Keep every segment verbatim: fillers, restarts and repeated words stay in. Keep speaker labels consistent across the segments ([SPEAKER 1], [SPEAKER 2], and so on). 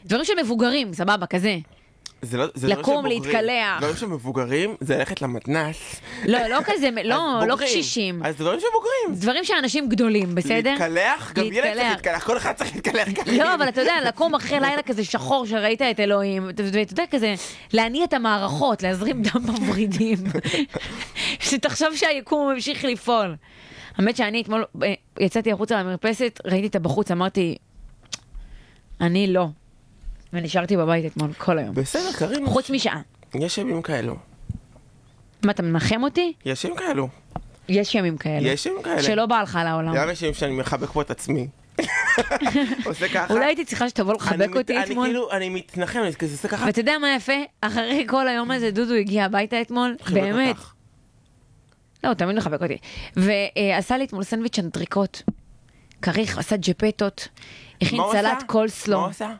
[SPEAKER 1] דברים של מבוגרים, סבבה, כזה.
[SPEAKER 2] זה לא, זה
[SPEAKER 1] לקום,
[SPEAKER 2] לא
[SPEAKER 1] להתקלח.
[SPEAKER 2] דברים של מבוגרים, זה ללכת למתנס.
[SPEAKER 1] לא, לא כזה, לא, לא קשישים.
[SPEAKER 2] אז דברים של בוגרים.
[SPEAKER 1] דברים שאנשים גדולים, בסדר?
[SPEAKER 2] להתקלח, גם ילד צריך להתקלח, כל אחד צריך להתקלח.
[SPEAKER 1] לא, אבל אתה יודע, לקום אחרי לילה כזה שחור שראית את אלוהים, ואתה יודע, כזה, להניע את המערכות, להזרים דם בוורידים, שתחשוב שהיקום ממשיך לפעול. האמת שאני אתמול יצאתי החוצה למרפסת, ראיתי את הבחוץ, אמרתי, אני לא. ונשארתי בבית אתמול כל היום.
[SPEAKER 2] בסדר, קרים.
[SPEAKER 1] חוץ משעה.
[SPEAKER 2] יש ימים כאלו.
[SPEAKER 1] מה, אתה מנחם אותי?
[SPEAKER 2] יש ימים כאלו.
[SPEAKER 1] יש ימים כאלה.
[SPEAKER 2] יש ימים כאלה.
[SPEAKER 1] שלא בא לך לעולם.
[SPEAKER 2] זה אנשים שאני מחבק פה את עצמי. עושה ככה.
[SPEAKER 1] אולי הייתי צריכה שתבוא לחבק אותי אתמול.
[SPEAKER 2] אני כאילו, אני מתנחם, אני כזה עושה ככה.
[SPEAKER 1] ואתה יודע מה יפה? אחרי כל היום הזה דודו הגיע הביתה אתמול. באמת. לא, הוא תמיד מחבק אותי. ועשה לי אתמול סנדוויץ' אנטריקוט. כריך, עשה ג'פטות. הכין סלט קולסלו.
[SPEAKER 2] מה הוא עשה?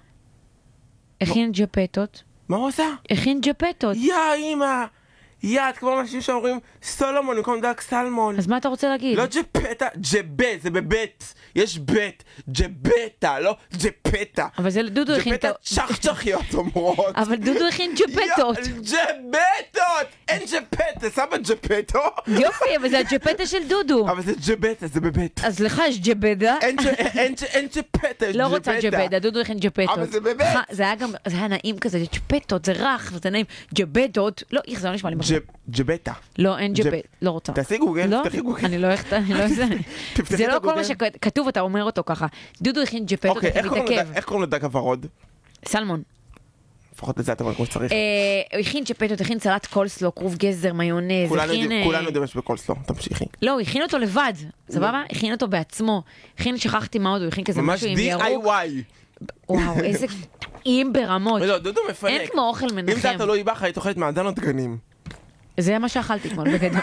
[SPEAKER 1] הכין ג'פטות.
[SPEAKER 2] מה הוא עשה?
[SPEAKER 1] הכין ג'פטות.
[SPEAKER 2] יא אימא! יא, את כמו אנשים שאומרים סולומון במקום דג סלמון.
[SPEAKER 1] אז מה אתה רוצה להגיד?
[SPEAKER 2] לא ג'פטה, ג'בט, זה בבית. יש בית, ג'בטה, לא ג'פטה.
[SPEAKER 1] אבל זה דודו הכין...
[SPEAKER 2] ג'פטה צ'חצ'חיות אומרות.
[SPEAKER 1] אבל דודו הכין ג'פטות.
[SPEAKER 2] ג'בטות! אין ג'פטה, סבא ג'פטו.
[SPEAKER 1] יופי, אבל זה הג'פטה של דודו.
[SPEAKER 2] אבל זה ג'בטה, זה בבית.
[SPEAKER 1] אז לך יש ג'בדה.
[SPEAKER 2] אין ג'פטה, יש
[SPEAKER 1] לא רוצה ג'בדה, דודו הכין ג'פטות.
[SPEAKER 2] אבל זה בבית.
[SPEAKER 1] זה היה גם, זה היה נעים כזה, ג'פטות, זה רך, זה נעים. ג'בדות, לא, איך זה לא נשמע לי מחר.
[SPEAKER 2] ג'בטה.
[SPEAKER 1] לא, אין ג'בט, לא רוצה.
[SPEAKER 2] תעשי גוגל,
[SPEAKER 1] לא,
[SPEAKER 2] תפתחי גוגל.
[SPEAKER 1] אני לא איך, אני לא זה. זה לא כל מה שכתוב, אתה אומר אותו ככה. דודו הכין ג'פטות, אתה מתעכב.
[SPEAKER 2] איך קוראים לדג הוורוד?
[SPEAKER 1] סלמון.
[SPEAKER 2] לפחות את זה אתה אומר כמו שצריך.
[SPEAKER 1] הוא הכין ג'פטות, הכין סלט קולסלו, כרוב גזר, מיונז.
[SPEAKER 2] כולנו יודעים יש בקולסלו, תמשיכי.
[SPEAKER 1] לא, הוא הכין אותו לבד, סבבה? הכין אותו בעצמו. הכין, שכחתי מה עוד, הוא הכין כזה משהו עם ירוק.
[SPEAKER 2] ממש די איי וואי.
[SPEAKER 1] וואו, איזה טעים ברמות.
[SPEAKER 2] לא, דודו מפנק.
[SPEAKER 1] אין כמו אוכל מנחם.
[SPEAKER 2] אם זה אתה לא ייבח, היית אוכלת מעדן או דגנים.
[SPEAKER 1] זה מה שאכלתי אתמול בגדול.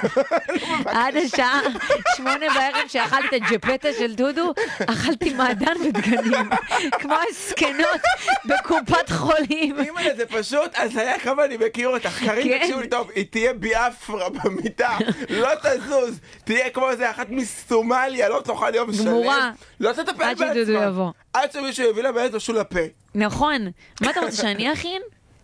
[SPEAKER 1] עד השעה שמונה בערב שאכלתי את הג'פטה של דודו, אכלתי מעדן ודגנים. כמו הסקנות בקופת חולים.
[SPEAKER 2] אם זה פשוט, אז היה כמה אני מכיר אותך. קרים תקשיבו לי טוב, היא תהיה ביאפרה במיטה, לא תזוז, תהיה כמו איזה אחת מסומליה, לא תאכל יום שלם.
[SPEAKER 1] גמורה.
[SPEAKER 2] לא תטפל בעצמה.
[SPEAKER 1] עד שדודו יבוא.
[SPEAKER 2] עד שמישהו יביא לה באמת משהו לפה.
[SPEAKER 1] נכון. מה אתה רוצה שאני אכין?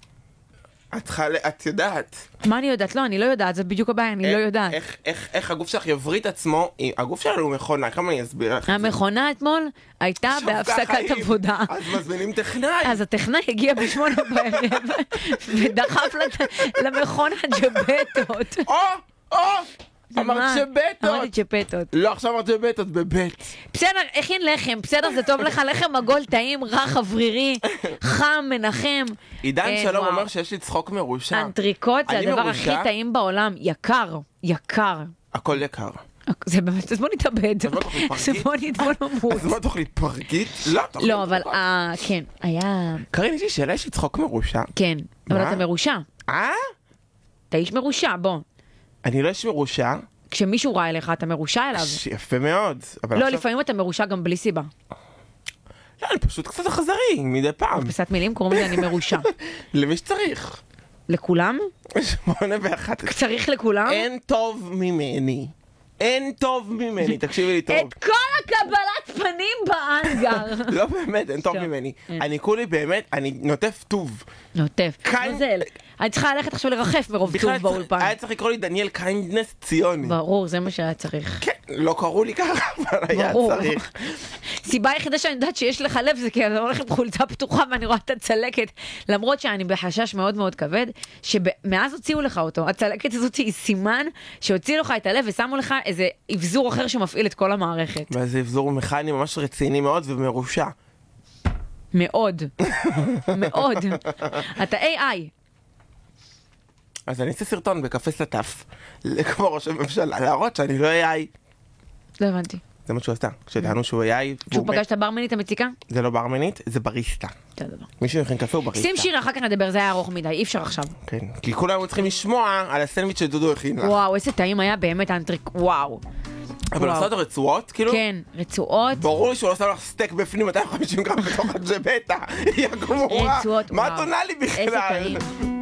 [SPEAKER 2] את חלה, את יודעת.
[SPEAKER 1] מה אני יודעת? לא, אני לא יודעת, זה בדיוק הבעיה, אני לא יודעת.
[SPEAKER 2] איך, איך, איך הגוף שלך יבריא את עצמו, הגוף שלנו הוא מכונה, כמה אני אסביר לך?
[SPEAKER 1] המכונה אתמול הייתה בהפסקת עבודה.
[SPEAKER 2] אז מזמינים טכנאי.
[SPEAKER 1] אז הטכנאי הגיע בשמונה בערב, ודחף למכונה ג'בטות.
[SPEAKER 2] או, או! אמרת ג'בטות.
[SPEAKER 1] אמרתי ג'בטות.
[SPEAKER 2] לא, עכשיו אמרת ג'בטות, בבית.
[SPEAKER 1] בסדר, הכין לחם, בסדר, זה טוב לך, לחם עגול טעים, רך, אוורירי, חם, מנחם.
[SPEAKER 2] עידן שלום אומר שיש לי צחוק מרושע.
[SPEAKER 1] אנטריקוט זה הדבר הכי טעים בעולם, יקר, יקר.
[SPEAKER 2] הכל יקר.
[SPEAKER 1] זה באמת, אז בוא נתאבד. אז בוא נתבוא נמות.
[SPEAKER 2] אז מה תאכלי פרגית? לא, תאכלי.
[SPEAKER 1] לא, אבל כן, היה...
[SPEAKER 2] קרין, יש לי שאלה, יש לי צחוק מרושע.
[SPEAKER 1] כן, אבל אתה מרושע.
[SPEAKER 2] אה?
[SPEAKER 1] אתה איש מרושע, בוא.
[SPEAKER 2] אני לא איש מרושע.
[SPEAKER 1] כשמישהו ראה אליך, אתה מרושע אליו.
[SPEAKER 2] יפה מאוד.
[SPEAKER 1] לא, לפעמים אתה מרושע גם בלי סיבה.
[SPEAKER 2] לא, אני פשוט קצת אכזרי, מדי פעם.
[SPEAKER 1] בפסת מילים קוראים לזה אני מרושע.
[SPEAKER 2] למי שצריך.
[SPEAKER 1] לכולם?
[SPEAKER 2] שמונה ואחת.
[SPEAKER 1] צריך לכולם?
[SPEAKER 2] אין טוב ממני. אין טוב ממני, תקשיבי לי טוב.
[SPEAKER 1] את כל הקבלת פנים באנגר.
[SPEAKER 2] לא באמת, אין טוב ממני. אני כולי באמת, אני נוטף טוב.
[SPEAKER 1] נוטף. נוזל. אני צריכה ללכת עכשיו לרחף ברוב טוב באולפן.
[SPEAKER 2] היה צריך לקרוא לי דניאל קיינדנס ציוני.
[SPEAKER 1] ברור, זה מה שהיה צריך.
[SPEAKER 2] כן, לא קראו לי ככה, אבל היה צריך.
[SPEAKER 1] סיבה היחידה שאני יודעת שיש לך לב זה כי אני הולך עם חולצה פתוחה ואני רואה את הצלקת, למרות שאני בחשש מאוד מאוד כבד, שמאז הוציאו לך אותו. הצלקת הזאת היא סימן שהוציאו לך את הלב ושמו לך איזה אבזור אחר שמפעיל את כל המערכת.
[SPEAKER 2] וזה אבזור מכני ממש רציני מאוד ומרושע.
[SPEAKER 1] מאוד. מאוד. אתה איי איי.
[SPEAKER 2] אז אני אעשה סרטון בקפה סטף, כמו ראש הממשלה, להראות שאני לא איי איי.
[SPEAKER 1] לא הבנתי.
[SPEAKER 2] זה מה שהוא עשתה, כשדענו שהוא איי איי.
[SPEAKER 1] שהוא פגש את הברמנית המציקה?
[SPEAKER 2] זה לא ברמנית, זה בריסטה. מישהו מכין קפה הוא בריסטה.
[SPEAKER 1] שים שיר, אחר כך נדבר, זה היה ארוך מדי, אי אפשר עכשיו.
[SPEAKER 2] כן, כי כולם צריכים לשמוע על הסנדוויץ' שדודו הכין לך.
[SPEAKER 1] וואו, איזה טעים היה באמת האנטריק, וואו.
[SPEAKER 2] אבל עושה אותו רצועות, כאילו?
[SPEAKER 1] כן, רצועות.
[SPEAKER 2] ברור לי שהוא עושה לך סטייק בפנים מאתיים וחמישים גרם בתוך הג'בטה. היא הגמורה.
[SPEAKER 1] רצועות,
[SPEAKER 2] מה את עונה לי בכלל?
[SPEAKER 1] איזה טעים.